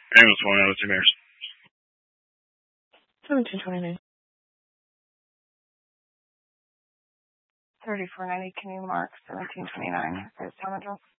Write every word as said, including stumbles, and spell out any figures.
Ambulance one out of two mirrors. seventeen twenty-nine. thirty-four ninety, can you mark seventeen twenty-nine for his time address?